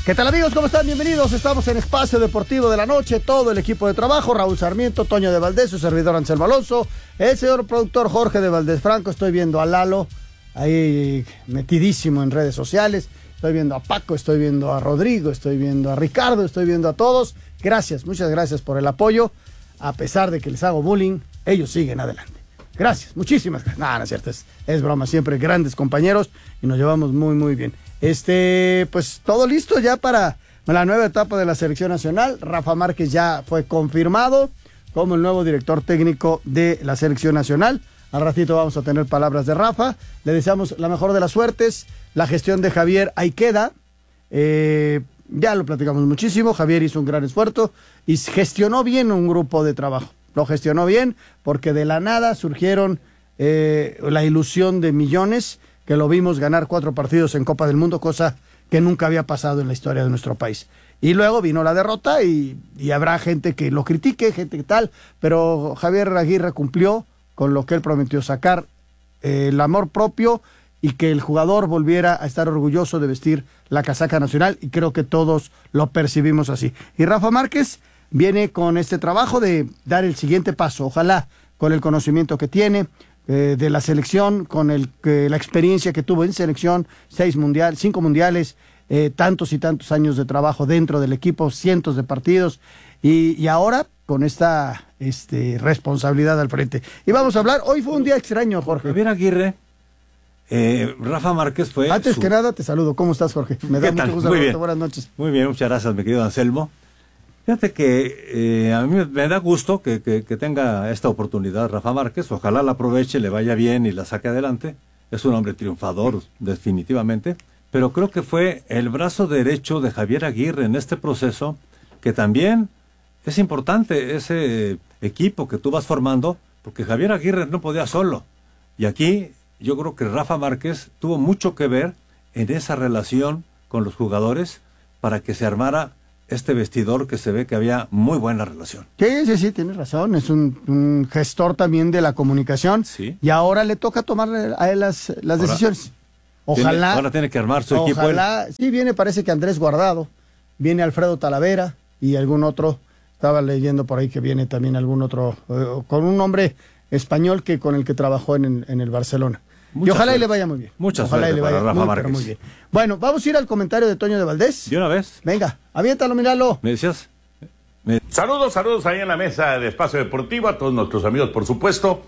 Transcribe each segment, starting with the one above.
¿Qué tal, amigos? ¿Cómo están? Bienvenidos. Estamos en Espacio Deportivo de la Noche. Todo el equipo de trabajo: Raúl Sarmiento, Toño de Valdés, su servidor Anselmo Alonso, el señor productor Jorge de Valdés Franco. Estoy viendo a Lalo ahí metidísimo en redes sociales. Estoy viendo a Paco, estoy viendo a Rodrigo, estoy viendo a Ricardo, estoy viendo a todos. Gracias, muchas gracias por el apoyo. A pesar de que les hago bullying, ellos siguen adelante. Gracias, muchísimas gracias. No, no es cierto, es broma, siempre grandes compañeros y nos llevamos muy, muy bien. Pues todo listo ya para la nueva etapa de la selección nacional. Rafa Márquez ya fue confirmado como el nuevo director técnico de la selección nacional. Al ratito vamos a tener palabras de Rafa. Le deseamos la mejor de las suertes. La gestión de Javier ahí queda. Ya lo platicamos muchísimo. Javier hizo un gran esfuerzo y gestionó bien un grupo de trabajo. Lo gestionó bien porque de la nada surgieron la ilusión de millones, que lo vimos ganar 4 partidos en Copa del Mundo, cosa que nunca había pasado en la historia de nuestro país. Y luego vino la derrota y habrá gente que lo critique, gente que tal, pero Javier Aguirre cumplió con lo que él prometió: sacar el amor propio y que el jugador volviera a estar orgulloso de vestir la casaca nacional, y creo que todos lo percibimos así. Y Rafa Márquez viene con este trabajo de dar el siguiente paso, ojalá con el conocimiento que tiene de la selección, con la experiencia que tuvo en selección, 5 mundiales, tantos y tantos años de trabajo dentro del equipo, cientos de partidos, y ahora con esta responsabilidad al frente. Y vamos a hablar, hoy fue un día extraño, Jorge. Javier Aguirre, Rafa Márquez fue... Antes que nada te saludo, ¿cómo estás, Jorge? Me da mucho gusto verte, buenas noches. Muy bien, muchas gracias, mi querido Anselmo. Fíjate que a mí me da gusto que tenga esta oportunidad Rafa Márquez. Ojalá la aproveche, le vaya bien y la saque adelante. Es un hombre triunfador, definitivamente. Pero creo que fue el brazo derecho de Javier Aguirre en este proceso, que también es importante ese equipo que tú vas formando, porque Javier Aguirre no podía solo. Y aquí yo creo que Rafa Márquez tuvo mucho que ver en esa relación con los jugadores para que se armara este vestidor, que se ve que había muy buena relación. Sí, tienes razón, es un gestor también de la comunicación, sí. Y ahora le toca tomar a él las decisiones. Ojalá. Ahora tiene que armar su equipo. Ojalá, sí, viene, parece que Andrés Guardado, viene Alfredo Talavera y algún otro, estaba leyendo por ahí que viene también algún otro, con un nombre español con el que trabajó en el Barcelona. Y ojalá y le vaya muy bien. Muchas gracias para Rafa Márquez. Muy bien. Bueno, vamos a ir al comentario de Toño de Valdés. ¿De una vez? Venga, aviéntalo, míralo. ¿Me decías? Saludos ahí en la mesa de Espacio Deportivo, a todos nuestros amigos, por supuesto.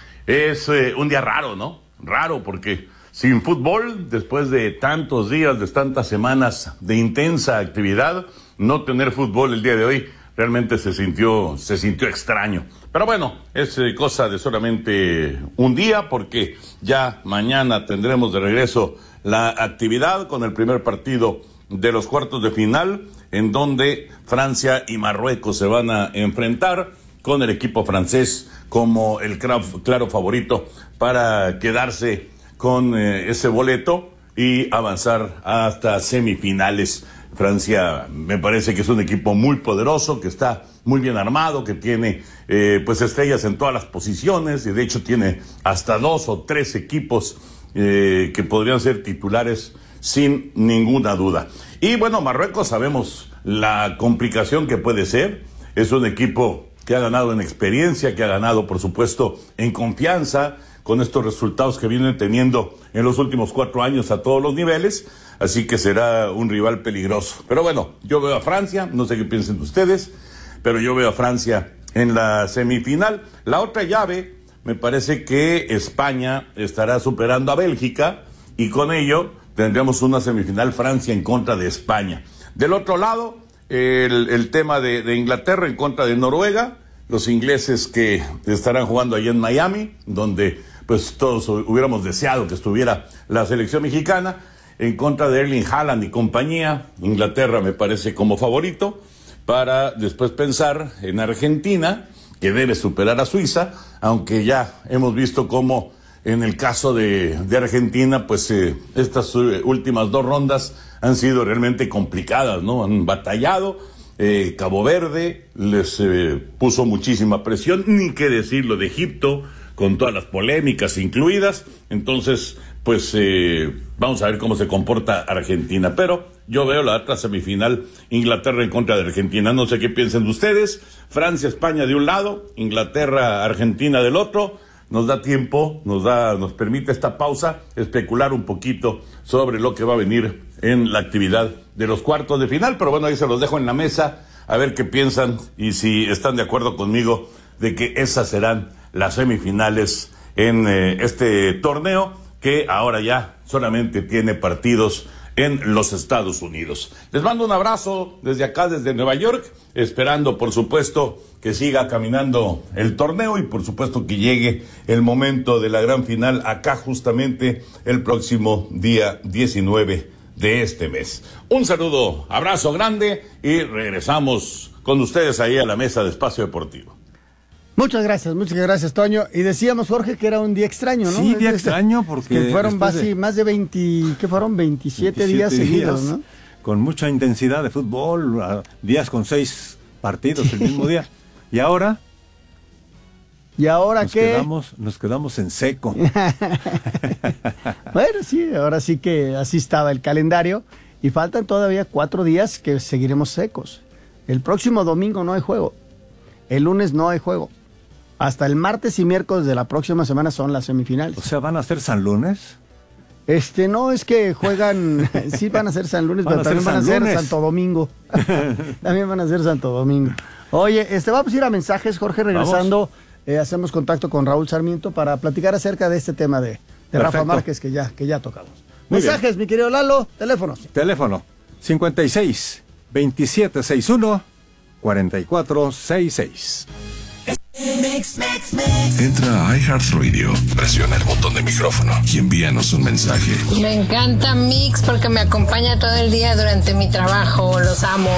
Es un día raro, ¿no? Raro porque sin fútbol, después de tantos días, de tantas semanas de intensa actividad, no tener fútbol el día de hoy realmente se sintió extraño. Pero bueno, es cosa de solamente un día, porque ya mañana tendremos de regreso la actividad con el primer partido de los cuartos de final, en donde Francia y Marruecos se van a enfrentar, con el equipo francés como el claro favorito para quedarse con ese boleto y avanzar hasta semifinales. Francia me parece que es un equipo muy poderoso, que está muy bien armado, que tiene pues estrellas en todas las posiciones, y de hecho tiene hasta 2 o 3 equipos que podrían ser titulares sin ninguna duda. Y bueno, Marruecos, sabemos la complicación que puede ser. Es un equipo que ha ganado en experiencia, que ha ganado, por supuesto, en confianza, con estos resultados que vienen teniendo en los últimos 4 años a todos los niveles. Así que será un rival peligroso. Pero bueno, yo veo a Francia, no sé qué piensen ustedes, pero yo veo a Francia en la semifinal. La otra llave, me parece que España estará superando a Bélgica, y con ello tendremos una semifinal Francia en contra de España. Del otro lado, el tema de Inglaterra en contra de Noruega, los ingleses que estarán jugando allá en Miami, donde pues todos hubiéramos deseado que estuviera la selección mexicana, en contra de Erling Haaland y compañía. Inglaterra me parece como favorito, para después pensar en Argentina, que debe superar a Suiza, aunque ya hemos visto cómo en el caso de Argentina, pues estas últimas 2 rondas han sido realmente complicadas, ¿no? Han batallado. Cabo Verde les puso muchísima presión, ni qué decir lo de Egipto, con todas las polémicas incluidas. Entonces pues vamos a ver cómo se comporta Argentina. Pero yo veo la otra semifinal, Inglaterra en contra de Argentina. No sé qué piensan ustedes. Francia, España de un lado, Inglaterra, Argentina del otro. Nos da tiempo, nos permite esta pausa especular un poquito sobre lo que va a venir en la actividad de los cuartos de final. Pero bueno, ahí se los dejo en la mesa, a ver qué piensan y si están de acuerdo conmigo de que esas serán las semifinales en este torneo, que ahora ya solamente tiene partidos en los Estados Unidos. Les mando un abrazo desde acá, desde Nueva York, esperando, por supuesto, que siga caminando el torneo y, por supuesto, que llegue el momento de la gran final acá justamente el próximo día 19 de este mes. Un saludo, abrazo grande y regresamos con ustedes ahí a la mesa de Espacio Deportivo. Muchas gracias, Toño. Y decíamos, Jorge, que era un día extraño, ¿no? Sí, día extraño porque... Que fueron más de 27 días seguidos, ¿no? Con mucha intensidad de fútbol, días con 6 partidos el mismo día. ¿Y ahora? ¿Y ahora qué? Nos quedamos en seco. Bueno, sí, ahora sí que así estaba el calendario. Y faltan todavía 4 días que seguiremos secos. El próximo domingo no hay juego. El lunes no hay juego. Hasta el martes y miércoles de la próxima semana son las semifinales. O sea, ¿van a ser San Lunes? No, es que juegan, sí van a ser San Lunes, pero también van a ser Santo Domingo. También van a ser Santo Domingo. Oye, vamos a ir a mensajes, Jorge, regresando. Hacemos contacto con Raúl Sarmiento para platicar acerca de este tema de Rafa Márquez que ya tocamos. Muy Mensajes, mi querido Lalo, teléfonos. Teléfono 56 2761 4466. Entra a iHeartRadio, presiona el botón de micrófono y envíanos un mensaje. Me encanta Mix porque me acompaña todo el día durante mi trabajo, los amo.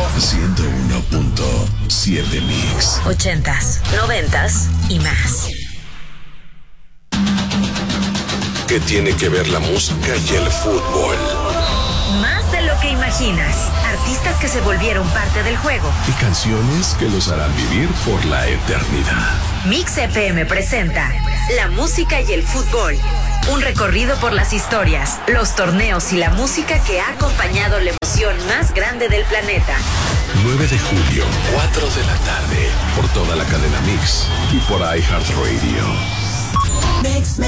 101.7 Mix. 80s, 90s y más. ¿Qué tiene que ver la música y el fútbol? Más de lo que imaginas. Artistas que se volvieron parte del juego. Y canciones que los harán vivir por la eternidad. Mix FM presenta La música y el fútbol. Un recorrido por las historias, los torneos y la música que ha acompañado la emoción más grande del planeta. 9 de julio, 4 de la tarde. Por toda la cadena Mix y por iHeartRadio. Mix.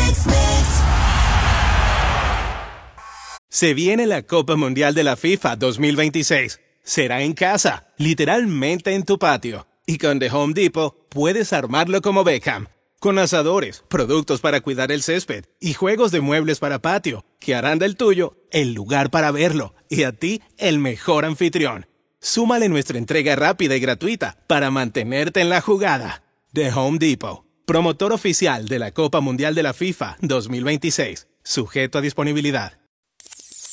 Se viene la Copa Mundial de la FIFA 2026. Será en casa, literalmente en tu patio. Y con The Home Depot puedes armarlo como Beckham. Con asadores, productos para cuidar el césped y juegos de muebles para patio, que harán del tuyo el lugar para verlo y a ti el mejor anfitrión. Súmale nuestra entrega rápida y gratuita para mantenerte en la jugada. The Home Depot, promotor oficial de la Copa Mundial de la FIFA 2026. Sujeto a disponibilidad.